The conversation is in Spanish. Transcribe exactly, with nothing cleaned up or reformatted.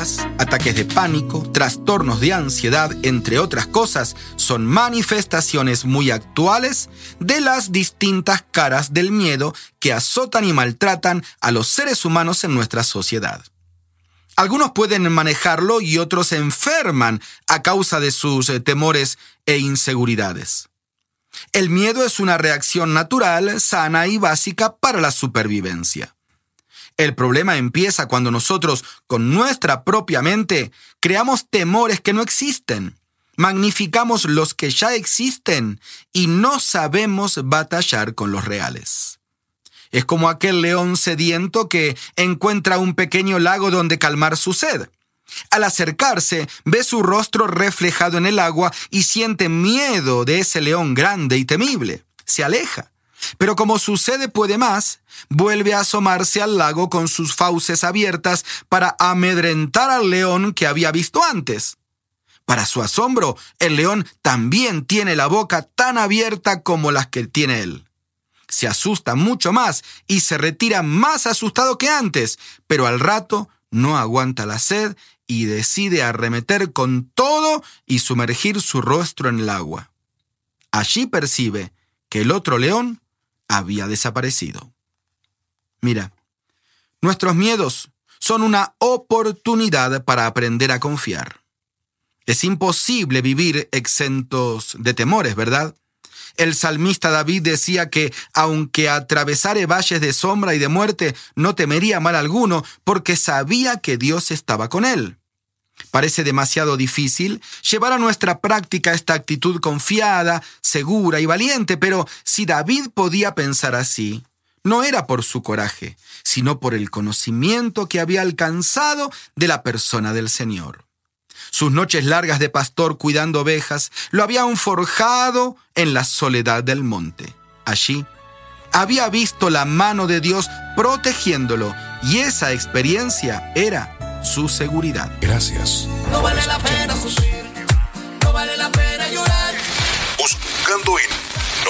fobias, ataques de pánico, trastornos de ansiedad, entre otras cosas, son manifestaciones muy actuales de las distintas caras del miedo que azotan y maltratan a los seres humanos en nuestra sociedad. Algunos pueden manejarlo y otros se enferman a causa de sus eh, temores e inseguridades. El miedo es una reacción natural, sana y básica para la supervivencia. El problema empieza cuando nosotros, con nuestra propia mente, creamos temores que no existen, magnificamos los que ya existen y no sabemos batallar con los reales. Es como aquel león sediento que encuentra un pequeño lago donde calmar su sed. Al acercarse, ve su rostro reflejado en el agua y siente miedo de ese león grande y temible. Se aleja. Pero como su sed puede más, vuelve a asomarse al lago con sus fauces abiertas para amedrentar al león que había visto antes. Para su asombro, el león también tiene la boca tan abierta como las que tiene él. Se asusta mucho más y se retira más asustado que antes, pero al rato no aguanta la sed y decide arremeter con todo y sumergir su rostro en el agua. Allí percibe que el otro león había desaparecido. Mira, nuestros miedos son una oportunidad para aprender a confiar. Es imposible vivir exentos de temores, ¿verdad? El salmista David decía que, aunque atravesare valles de sombra y de muerte, no temería mal alguno, porque sabía que Dios estaba con él. Parece demasiado difícil llevar a nuestra práctica esta actitud confiada, segura y valiente, pero si David podía pensar así, no era por su coraje, sino por el conocimiento que había alcanzado de la persona del Señor. Sus noches largas de pastor cuidando ovejas lo habían forjado en la soledad del monte. Allí había visto la mano de Dios protegiéndolo y esa experiencia era su seguridad. Gracias. No vale la pena sufrir, no vale la pena llorar. Buscando en